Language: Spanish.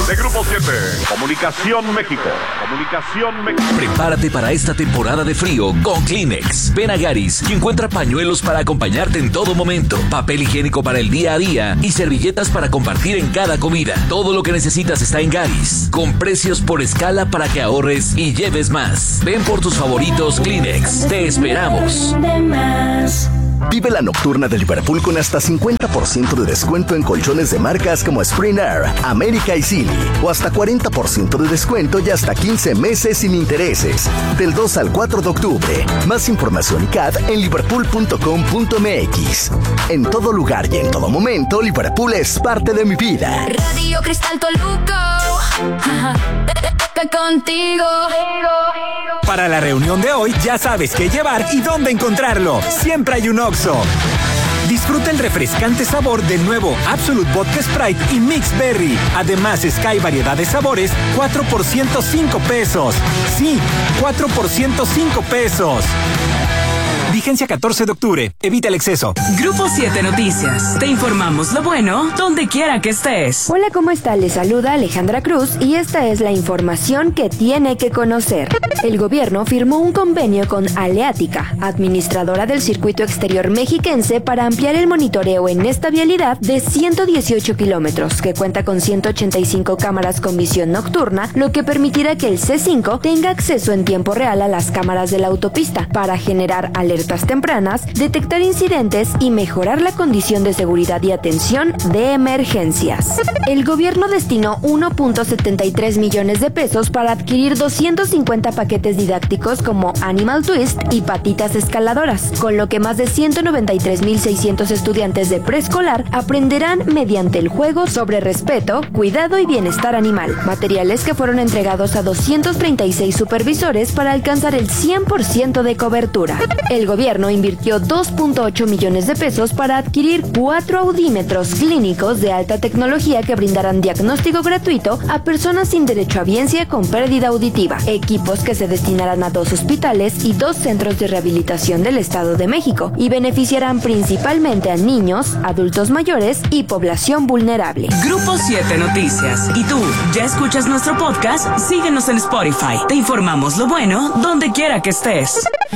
de Grupo 7. Comunicación México. Prepárate para esta temporada de frío con Kleenex. Ven a Garis y encuentra pañuelos para acompañarte en todo momento, papel higiénico para el día a día y servilletas para compartir en cada comida. Todo lo que necesitas está en Garis, con precios por escala para que ahorres y lleves más. Ven por tus favoritos Kleenex. Te esperamos. Vive la nocturna de Liverpool con hasta 50% de descuento en colchones de marcas como Spring Air, América y Silly, o hasta 40% de descuento y hasta 15 meses sin intereses. Del 2 al 4 de octubre. Más información y CAD en liverpool.com.mx. En todo lugar y en todo momento, Liverpool es parte de mi vida. Radio Cristal Toluca. Contigo. Para la reunión de hoy ya sabes qué llevar y dónde encontrarlo. Siempre hay un Oxxo. Disfruta el refrescante sabor del nuevo Absolut Vodka Sprite y Mix Berry. Además, Sky variedad de sabores, 4 por 105 pesos. Sí, 4 por 105 pesos. Vigencia 14 de octubre. Evita el exceso. Grupo 7 Noticias. Te informamos lo bueno donde quiera que estés. Hola, ¿cómo está? Les saluda Alejandra Cruz y esta es la información que tiene que conocer. El gobierno firmó un convenio con Aleática, administradora del circuito exterior mexiquense, para ampliar el monitoreo en esta vialidad de 118 kilómetros, que cuenta con 185 cámaras con visión nocturna, lo que permitirá que el C5 tenga acceso en tiempo real a las cámaras de la autopista para generar alertas tempranas, detectar incidentes y mejorar la condición de seguridad y atención de emergencias. El gobierno destinó 1.73 millones de pesos para adquirir 250 paquetes didácticos como Animal Twist y patitas escaladoras, con lo que más de 193.600 estudiantes de preescolar aprenderán mediante el juego sobre respeto, cuidado y bienestar animal, materiales que fueron entregados a 236 supervisores para alcanzar el 100% de cobertura. El gobierno invirtió 2.8 millones de pesos para adquirir 4 audímetros clínicos de alta tecnología que brindarán diagnóstico gratuito a personas sin derecho a audiencia con pérdida auditiva, equipos que se destinarán a 2 hospitales y 2 centros de rehabilitación del Estado de México y beneficiarán principalmente a niños, adultos mayores y población vulnerable. Grupo 7 Noticias. ¿Y tú, ya escuchas nuestro podcast? Síguenos en Spotify. Te informamos lo bueno donde quiera que estés.